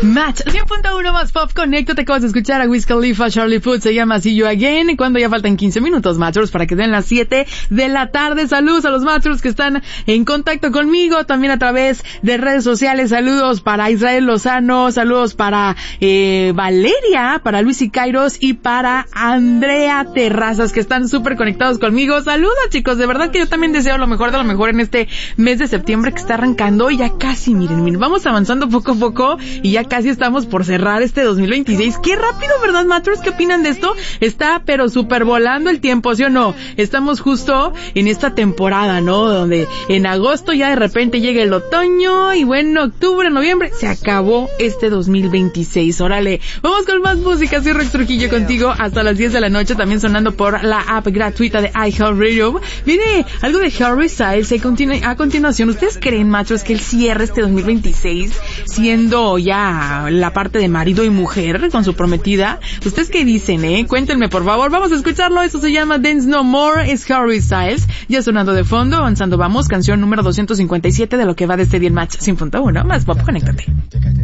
Match 100.1 más pop, conéctate, acabas de escuchar a Wiz Khalifa, Charlie Puth, se llama See You Again, cuando ya faltan 15 minutos, Matchers, para que den las 7 de la tarde. Saludos a los Matchers que están en contacto conmigo, también a través de redes sociales. Saludos para Israel Lozano, saludos para Valeria, para Luis y Kairos y para Andrea Terrazas, que están súper conectados conmigo. Saludos, chicos, de verdad que yo también deseo lo mejor de lo mejor en este mes de septiembre que está arrancando y ya casi, miren, vamos avanzando poco a poco y ya casi estamos por cerrar este 2026. Qué rápido, ¿verdad, Matros? ¿Qué opinan de esto? Está pero súper volando el tiempo, ¿sí o no? Estamos justo en esta temporada, ¿no? Donde en agosto ya de repente llega el otoño y bueno, octubre, noviembre, se acabó este 2026. Órale, vamos con más música. Soy Rex Trujillo contigo hasta las 10 de la noche, también sonando por la app gratuita de iHeartRadio. Viene algo de Harry Styles a continuación. ¿Ustedes creen, Matros, que él cierre este 2026 siendo ya la parte de marido y mujer con su prometida? ¿Ustedes qué dicen, Cuéntenme, por favor. Vamos a escucharlo. Esto se llama Dance No More. Es Harry Styles. Ya sonando de fondo. Avanzando vamos. Canción número 257 de lo que va de este día en Match 100.1. Más pop, conéctate.